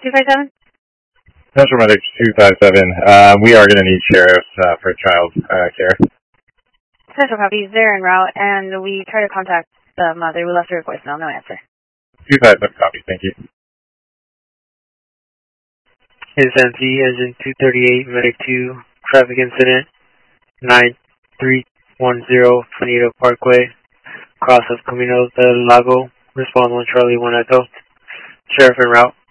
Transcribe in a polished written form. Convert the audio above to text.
257? Central Medic 257. We are going to need sheriffs for child care. Central copy. They're en route, and we tried to contact the mother. We left her a voicemail. No answer. 257 copy. Thank you. SMT Engine 238, Medic 2, traffic incident, 9310 Finito Parkway, cross of Camino del Lago. Respond 1 Charlie 1 Echo. Sheriff en route.